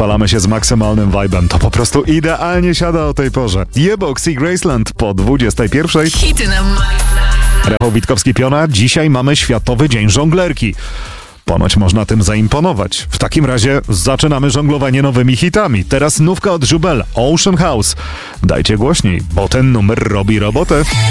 Rozpalamy się z maksymalnym vibe'em. To po prostu idealnie siada o tej porze. Jebox i Graceland po 21. Hity na maksa. Rafał Witkowski-Piona. Dzisiaj mamy Światowy Dzień Żonglerki. Ponoć można tym zaimponować. W takim razie zaczynamy żonglowanie nowymi hitami. Teraz nówka od Żubel, Ocean House. Dajcie głośniej, bo ten numer robi robotę.